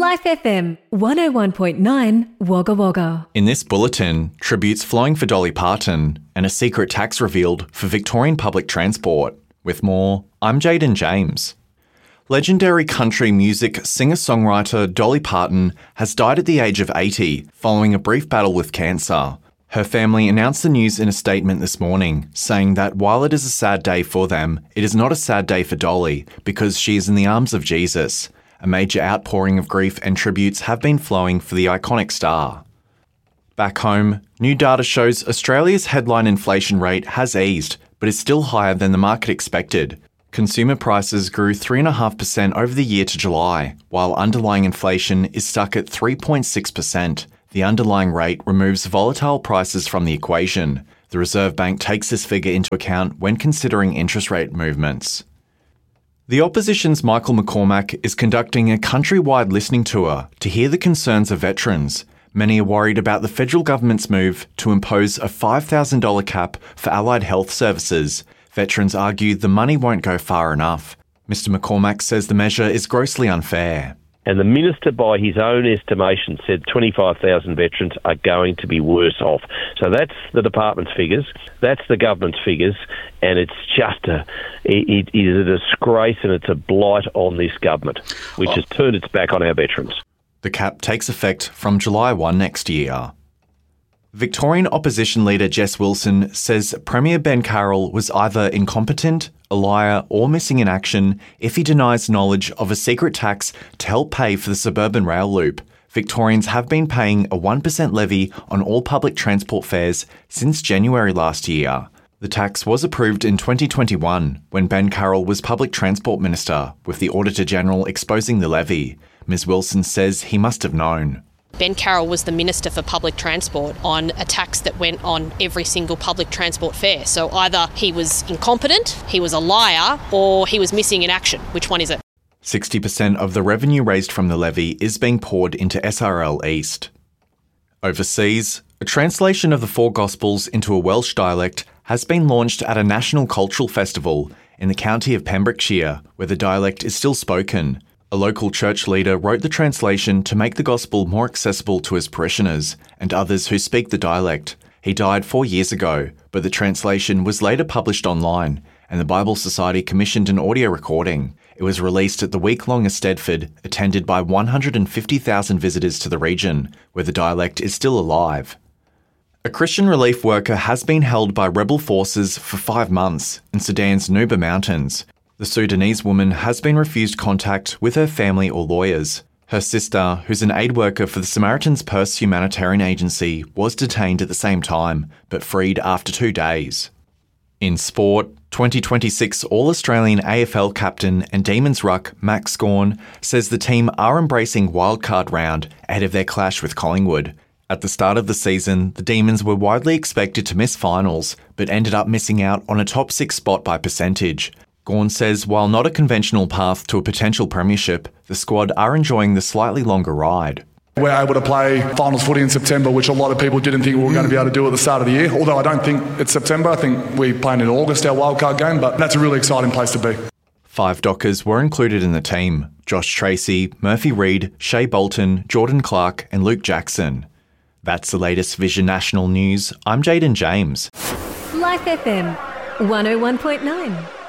Life FM 101.9 Wagga Wagga. In this bulletin, tributes flowing for Dolly Parton and a secret tax revealed for Victorian public transport. With more, I'm Jaden James. Legendary country music singer-songwriter Dolly Parton has died at the age of 80 following a brief battle with cancer. Her family announced the news in a statement this morning, saying that while it is a sad day for them, it is not a sad day for Dolly because she is in the arms of Jesus. A major outpouring of grief and tributes have been flowing for the iconic star. Back home, new data shows Australia's headline inflation rate has eased, but is still higher than the market expected. Consumer prices grew 3.5% over the year to July, while underlying inflation is stuck at 3.6%. The underlying rate removes volatile prices from the equation. The Reserve Bank takes this figure into account when considering interest rate movements. The opposition's Michael McCormack is conducting a countrywide listening tour to hear the concerns of veterans. Many are worried about the federal government's move to impose a $5,000 cap for allied health services. Veterans argue the money won't go far enough. Mr. McCormack says the measure is grossly unfair. And the minister, by his own estimation, said 25,000 veterans are going to be worse off. So that's the department's figures, that's the government's figures, and it's just it is a disgrace and it's a blight on this government, which has turned its back on our veterans. The cap takes effect from July 1 next year. Victorian opposition leader Jess Wilson says Premier Ben Carroll was either incompetent, a liar or missing in action if he denies knowledge of a secret tax to help pay for the suburban rail loop. Victorians have been paying a 1% levy on all public transport fares since January last year. The tax was approved in 2021 when Ben Carroll was Public Transport Minister, with the Auditor-General exposing the levy. Ms Wilson says he must have known. Ben Carroll was the Minister for Public Transport on a tax that went on every single public transport fare. So either he was incompetent, he was a liar, or he was missing in action. Which one is it? 60% of the revenue raised from the levy is being poured into SRL East. Overseas, a translation of the Four Gospels into a Welsh dialect has been launched at a national cultural festival in the county of Pembrokeshire, where the dialect is still spoken. A local church leader wrote the translation to make the gospel more accessible to his parishioners and others who speak the dialect. He died 4 years ago, but the translation was later published online, and the Bible Society commissioned an audio recording. It was released at the week-long Eisteddfod, attended by 150,000 visitors to the region, where the dialect is still alive. A Christian relief worker has been held by rebel forces for 5 months in Sudan's Nuba Mountains. The Sudanese woman has been refused contact with her family or lawyers. Her sister, who's an aid worker for the Samaritan's Purse humanitarian agency, was detained at the same time, but freed after 2 days. In sport, 2026 All-Australian AFL captain and Demons ruck Max Gawn says the team are embracing wildcard round ahead of their clash with Collingwood. At the start of the season, the Demons were widely expected to miss finals, but ended up missing out on a top 6 spot by percentage. Gawn says while not a conventional path to a potential premiership, the squad are enjoying the slightly longer ride. We're able to play finals footy in September, which a lot of people didn't think we were going to be able to do at the start of the year. Although I don't think it's September, I think we play in August, our wildcard game, but that's a really exciting place to be. 5 Dockers were included in the team: Josh Tracy, Murphy Reid, Shea Bolton, Jordan Clark and Luke Jackson. That's the latest Vision National News. I'm Jaden James. Life FM 101.9.